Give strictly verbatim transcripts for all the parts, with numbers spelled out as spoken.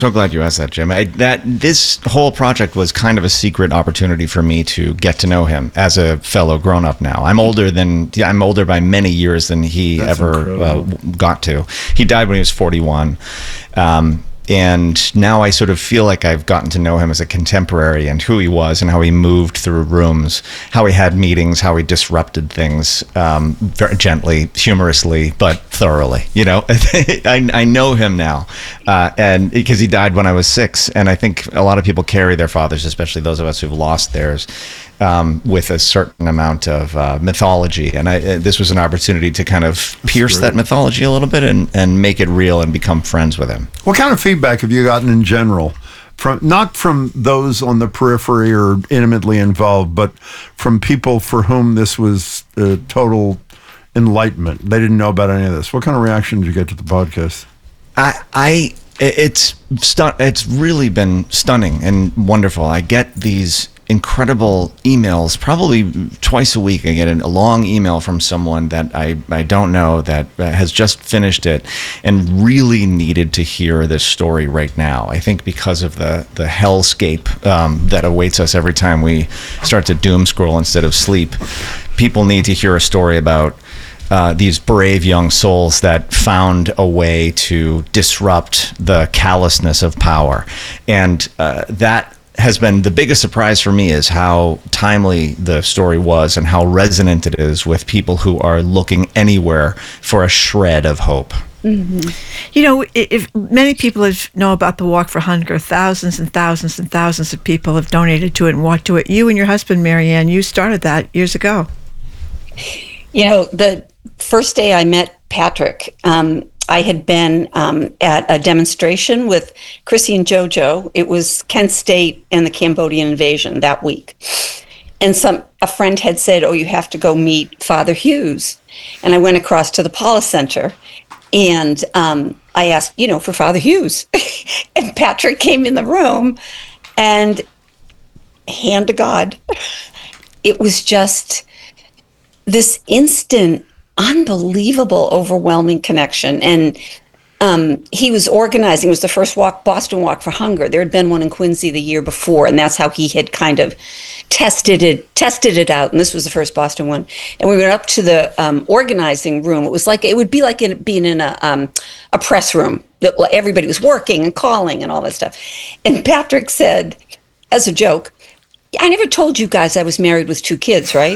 So glad you asked that, Jim. I, that this whole project was kind of a secret opportunity for me to get to know him as a fellow grown-up. Now I'm older than I'm older by many years than he That's ever uh, got to. He died when he was forty-one. Um, And now I sort of feel like I've gotten to know him as a contemporary and who he was and how he moved through rooms, how he had meetings, how he disrupted things um, very gently, humorously, but thoroughly. You know, I, I know him now, uh, and because he died when I was six. And I think a lot of people carry their fathers, especially those of us who've lost theirs, Um, with a certain amount of uh, mythology. And I, uh, this was an opportunity to kind of pierce that mythology a little bit and, and make it real and become friends with him. What kind of feedback have you gotten in general? From not from those on the periphery or intimately involved, but from people for whom this was a total enlightenment. They didn't know about any of this. What kind of reaction did you get to the podcast? I... I it's stu- It's really been stunning and wonderful. I get these incredible emails, probably twice a week. I get a long email from someone that I, I don't know that has just finished it and really needed to hear this story right now. I think because of the, the hellscape um, that awaits us every time we start to doom scroll instead of sleep, people need to hear a story about Uh, these brave young souls that found a way to disrupt the callousness of power. And uh, that has been the biggest surprise for me, is how timely the story was and how resonant it is with people who are looking anywhere for a shred of hope. Mm-hmm. You know, if many people have know about the Walk for Hunger, thousands and thousands and thousands of people have donated to it and walked to it. You and your husband, Marianne, you started that years ago. You know, the first day I met Patrick, um, I had been um, at a demonstration with Chrissy and JoJo. It was Kent State and the Cambodian invasion that week. And some a friend had said, oh, you have to go meet Father Hughes. And I went across to the Paula Center and um, I asked, you know, for Father Hughes. And Patrick came in the room and, hand to God, it was just this instant, unbelievable, overwhelming connection. And um, he was organizing, it was the first walk, Boston Walk for Hunger. There had been one in Quincy the year before, and that's how he had kind of tested it, tested it out. And this was the first Boston one. And we went up to the um, organizing room. It was like, it would be like in, being in a, um, a press room. Everybody was working and calling and all that stuff. And Patrick said, as a joke, I never told you guys I was married with two kids, right?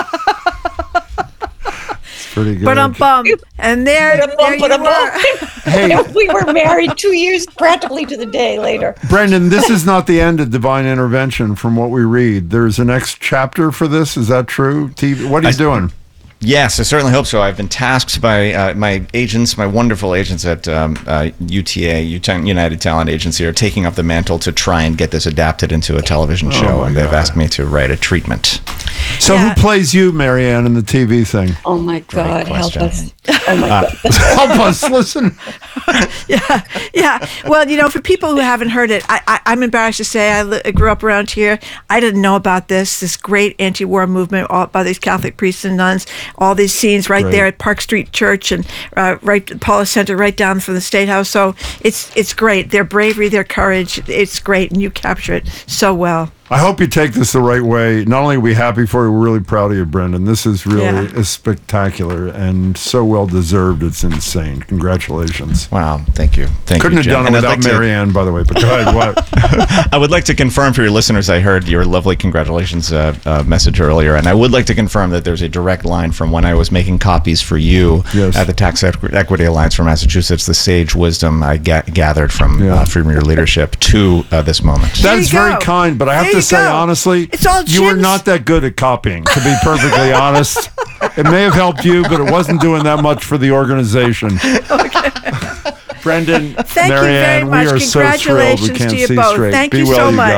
Pretty good. But I'm bummed. And there, there you were. Hey. We were married two years practically to the day later. Brendan, this is not the end of divine intervention from what we read. There's a next chapter for this. Is that true? T V, what are you I, doing? Yes, I certainly hope so. I've been tasked by uh, my agents, my wonderful agents at um, uh, U T A, United Talent Agency, are taking up the mantle to try and get this adapted into a television show, oh and they've God. asked me to write a treatment. So yeah. Who plays you, Marianne, in the T V thing? Oh, my God. Help us. Oh, my uh, God. Help us. Listen. yeah. Yeah. Well, you know, for people who haven't heard it, I, I, I'm embarrassed to say I, li- I grew up around here. I didn't know about this, this great anti-war movement all, by these Catholic priests and nuns, all these scenes right, right. there at Park Street Church and uh, right at Paula Center, right down from the State House. So it's it's great. Their bravery, their courage, it's great. And you capture it so well. I hope you take this the right way. Not only are we happy for you, we're really proud of you, Brendan. This is really yeah. is spectacular and so well deserved. It's insane. Congratulations. Wow. Thank you. Thank Couldn't you, have done Jim. it without like Marianne, to... by the way. But go ahead. What? I would like to confirm for your listeners, I heard your lovely congratulations uh, uh, message earlier, and I would like to confirm that there's a direct line from when I was making copies for you yes. at the Tax Equ- Equity Alliance for Massachusetts, the sage wisdom I ga- gathered from yeah. uh, from your leadership to uh, this moment. That's very kind, but I have there to say, go. honestly, it's all you were not that good at copying, to be perfectly honest. It may have helped you, but it wasn't doing that much for the organization. Okay. Brendan, Thank Marianne, you very much. we are so thrilled we can't to you see both. straight. Thank Be you well, so you much. guys.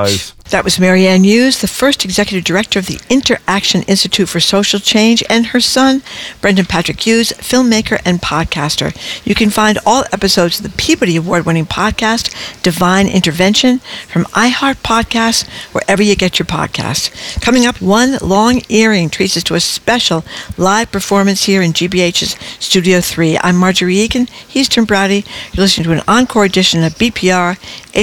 That was Marianne Hughes, the first executive director of the Interaction Institute for Social Change, and her son, Brendan Patrick Hughes, filmmaker and podcaster. You can find all episodes of the Peabody Award-winning podcast, Divine Intervention, from iHeart Podcasts, wherever you get your podcasts. Coming up, One Long Earring treats us to a special live performance here in G B H's Studio three. I'm Marjorie Egan. He's Tim Browdy. You're listening to an encore edition of B P R